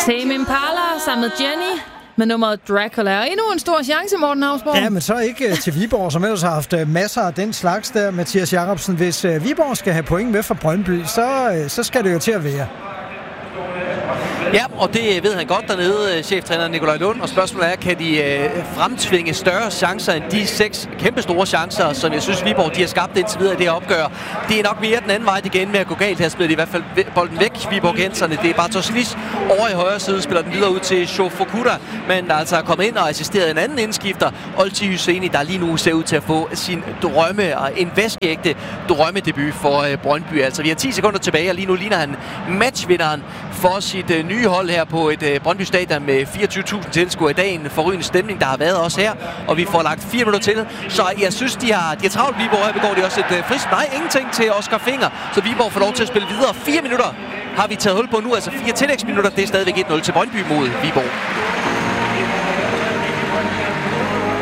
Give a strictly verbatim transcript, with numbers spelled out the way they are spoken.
Tame Impala sammen med Jenny med nummeret Dracula. Og endnu en stor chance, Morten Hausborg. Ja, men så ikke uh, til Viborg, som ellers har haft uh, masser af den slags der, Mathias Jacobsen. Hvis uh, Viborg skal have point med fra Brøndby, så, uh, så skal det jo til at være. Ja, og det ved han godt dernede, cheftræner Nikolaj Lund. Og spørgsmålet er, kan de øh, fremtvinge større chancer end de seks kæmpe store chancer, som jeg synes, Viborg de har skabt indtil videre i det her opgør. Det er nok mere den anden vej igen med at gå galt. Her spiller de i hvert fald bolden væk, Viborg-genserne. Det er bare Toslis over i højre side, spiller den videre ud til Shofukuda. Men der altså er kommet ind og assisteret en anden indskifter, Olti Hyseni, der lige nu ser ud til at få sin drømme og en vaskeægte drømmedebut for øh, Brøndby. Altså, vi har ti sekunder tilbage, og lige nu ligner han matchvinderen for sit øh, nye hold her på et øh, Brøndby Stadion med fireogtyve tusind tilskuere i dag. En forrygende stemning, der har været også her, og vi får lagt fire minutter til. Så jeg synes, de har, de har travlt Viborg. Her begår de også et øh, frisk. Nej, ingenting til Oscar Finger, så Viborg får lov til at spille videre. Fire minutter har vi taget hul på nu, altså fire tillægsminutter. Det er stadigvæk et nul til Brøndby mod Viborg.